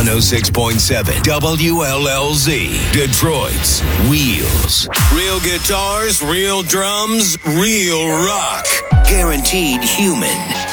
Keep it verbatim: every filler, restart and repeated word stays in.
one oh six point seven W L L Z, Detroit's Wheels. Real guitars, real drums, real rock. Guaranteed human.